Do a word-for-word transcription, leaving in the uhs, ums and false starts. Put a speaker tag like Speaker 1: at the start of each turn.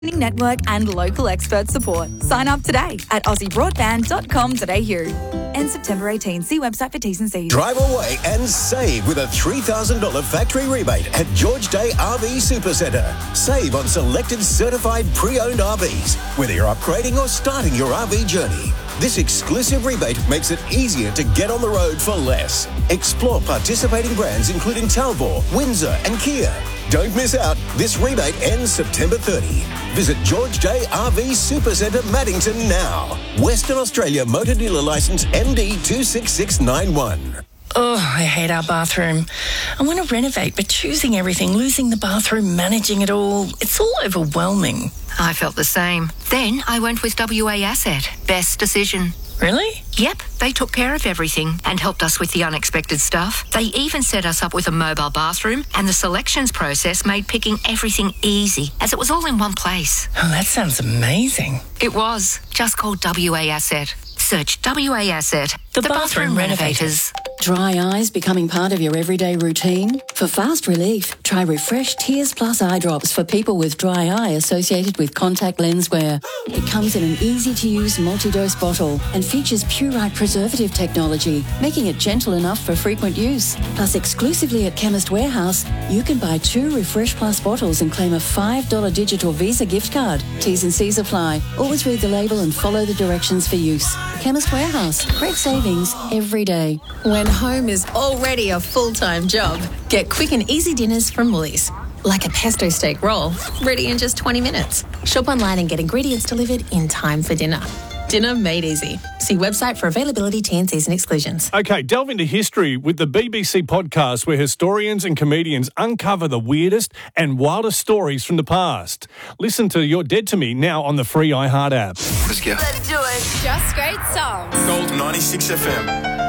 Speaker 1: network and local expert support. Sign up today at aussie broadband dot com dot a u. End September eighteenth. See website for T's and C's.
Speaker 2: Drive away and save with a three thousand dollars factory rebate at George Day R V Supercentre. Save on selected certified pre-owned R Vs, whether you're upgrading or starting your R V journey. This exclusive rebate makes it easier to get on the road for less. Explore participating brands including Talbot, Windsor and Kia. Don't miss out. This rebate ends September thirtieth. Visit George J R V Supercentre Maddington now. Western Australia Motor Dealer Licence M D two six six nine one.
Speaker 3: Oh, I hate our bathroom. I want to renovate, but choosing everything, losing the bathroom, managing it all, it's all overwhelming.
Speaker 4: I felt the same. Then I went with W A Asset. Best decision.
Speaker 3: Really?
Speaker 4: Yep, they took care of everything and helped us with the unexpected stuff. They even set us up with a mobile bathroom, and the selections process made picking everything easy, as it was all in one place.
Speaker 3: Oh, that sounds amazing.
Speaker 4: It was. Just call W A Asset. Search W A Asset.
Speaker 3: The, the bathroom, bathroom renovators.
Speaker 5: Dry eyes becoming part of your everyday routine? For fast relief, try Refresh Tears Plus eye drops for people with dry eye associated with contact lens wear. It comes in an easy-to-use multi-dose bottle and features Purite preservative technology, making it gentle enough for frequent use. Plus, exclusively at Chemist Warehouse, you can buy two Refresh Plus bottles and claim a five dollars digital Visa gift card. T's and C's apply. Always read the label and follow the directions for use. Chemist Warehouse. Great savings every day.
Speaker 6: When home is already a full-time job, get quick and easy dinners from Woolies. Like a pesto steak roll, ready in just twenty minutes. Shop online and get ingredients delivered in time for dinner. Dinner made easy. See website for availability, T and Cs and exclusions.
Speaker 7: Okay, delve into history with the B B C podcast where historians and comedians uncover the weirdest and wildest stories from the past. Listen to You're Dead to Me now on the free iHeart app.
Speaker 8: Let's go.
Speaker 9: Let's do it. Just great songs.
Speaker 8: Gold ninety-six F M.